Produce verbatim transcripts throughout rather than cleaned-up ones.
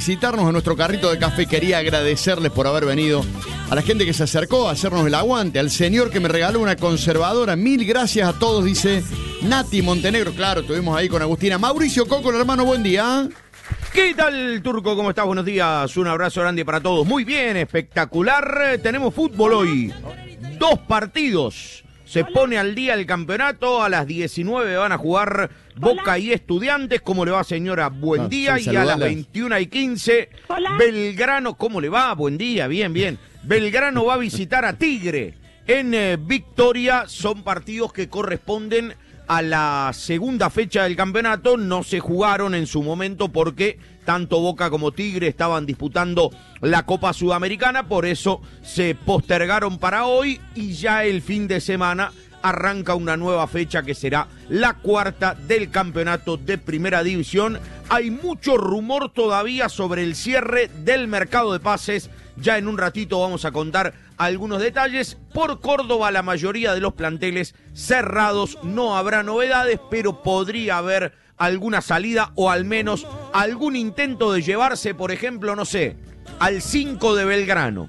visitarnos en nuestro carrito de café. Quería agradecerles por haber venido. A la gente que se acercó a hacernos el aguante. Al señor que me regaló una conservadora. Mil gracias a todos, dice Nati Montenegro. Claro, estuvimos ahí con Agustina. Mauricio Coco, el hermano, buen día. ¿Qué tal, Turco? ¿Cómo estás? Buenos días. Un abrazo grande para todos. Muy bien, espectacular. Tenemos fútbol hoy. Dos partidos. Se pone al día el campeonato. A las diecinueve van a jugar Boca y Estudiantes. ¿Cómo le va, señora? Buen Ah, día. sí, y a las saludala. veintiuna y quince, Hola. Belgrano. ¿Cómo le va? Buen día. Bien, bien. Belgrano va a visitar a Tigre en eh, Victoria. Son partidos que corresponden a la segunda fecha del campeonato. No se jugaron en su momento porque tanto Boca como Tigre estaban disputando la Copa Sudamericana, por eso se postergaron para hoy y ya el fin de semana arranca una nueva fecha que será la cuarta del campeonato de Primera División. Hay mucho rumor todavía sobre el cierre del mercado de pases. Ya en un ratito vamos a contar algunos detalles. Por Córdoba la mayoría de los planteles cerrados, no habrá novedades, pero podría haber alguna salida o al menos algún intento de llevarse, por ejemplo, no sé, al cinco de Belgrano,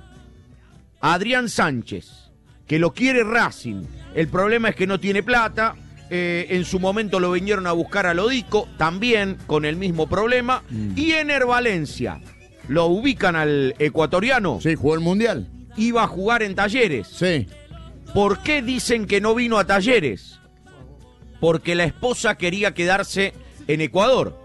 a Adrián Sánchez, que lo quiere Racing. El problema es que no tiene plata. Eh, en su momento lo vinieron a buscar a Lodico, también con el mismo problema. Mm. Y Ener Valencia, lo ubican al ecuatoriano. Sí, jugó el Mundial. Iba a jugar en Talleres. Sí. ¿Por qué dicen que no vino a Talleres? Porque la esposa quería quedarse en Ecuador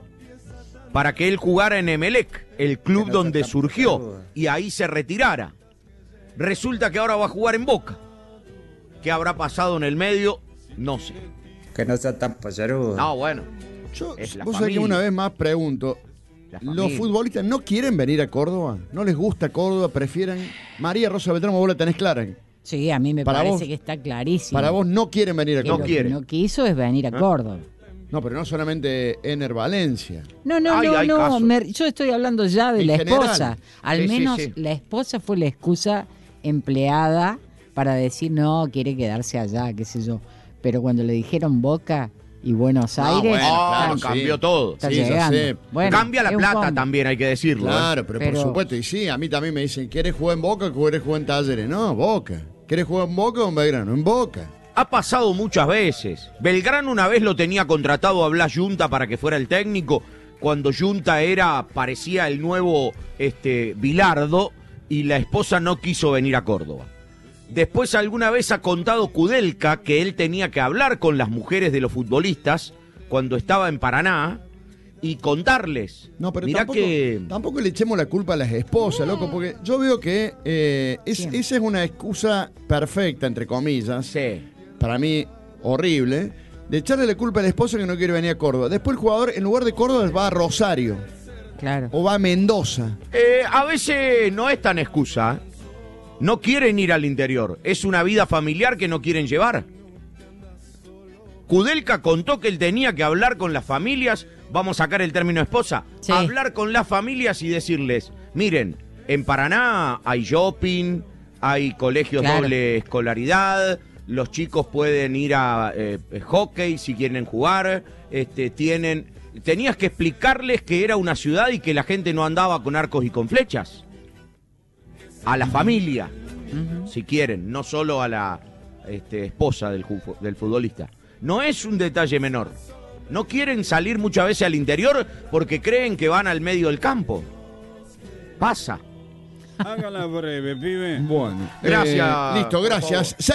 para que él jugara en Emelec, el club donde surgió, y ahí se retirara. Resulta que ahora va a jugar en Boca. ¿Qué habrá pasado en el medio? No sé. Que no sea tan payarudo. No, bueno. Yo, Es la vos sabés que familia. una vez más pregunto, ¿los futbolistas no quieren venir a Córdoba? ¿No les gusta Córdoba? ¿Prefieren? María Rosa Beltrán, vos la tenés clara. Sí, a mí me Para parece vos- que está clarísimo. Para vos no quieren venir a Que Córdoba. lo que no quiso es venir a Córdoba. No, pero no solamente Ener Valencia. No, no, Ay, no, hay no. casos. me- yo estoy hablando ya de En la general. esposa. Al Sí, sí, menos sí. la esposa fue la excusa empleada para decir no, quiere quedarse allá, qué sé yo. Pero cuando le dijeron Boca y Buenos No, Aires, bueno, Ah, claro, sí. cambió todo. está Sí, ya llegando. sé. Bueno, Cambia la es un plata combo. también, hay que decirlo. ¿eh? Claro, pero, Pero- por supuesto. Y sí, a mí también me dicen, ¿quieres jugar en Boca o quieres jugar en Talleres? No, Boca. ¿Quieres jugar en Boca o en Belgrano? En Boca. Ha pasado muchas veces. Belgrano una vez lo tenía contratado a Blas Yunta para que fuera el técnico, cuando Yunta era, parecía el nuevo este, Bilardo, y la esposa no quiso venir a Córdoba. Después alguna vez ha contado Kudelka que él tenía que hablar con las mujeres de los futbolistas cuando estaba en Paraná y contarles. No, pero Mirá tampoco, que... tampoco le echemos la culpa a las esposas, loco, porque yo veo que eh, es- Siempre. esa es una excusa perfecta, entre comillas, Sí. para mí horrible, de echarle la culpa a la esposa que no quiere venir a Córdoba. Después el jugador, en lugar de Córdoba, va a Rosario Claro. o va a Mendoza. Eh, a veces no es tan excusa. ¿eh? No quieren ir al interior. Es una vida familiar que no quieren llevar. Kudelka contó que él tenía que hablar con las familias. Vamos a sacar el término esposa. Sí. Hablar con las familias y decirles, miren, en Paraná hay shopping, hay colegios Claro. doble escolaridad, los chicos pueden ir a eh, hockey si quieren jugar, este, tienen... Tenías que explicarles que era una ciudad y que la gente no andaba con arcos y con flechas. A la familia, si quieren, no solo a la este, esposa del, ju- del futbolista. No es un detalle menor. No quieren salir muchas veces al interior porque creen que van al medio del campo. Pasa. Hágala breve, pibe. Bueno, Gracias, eh, listo, por gracias.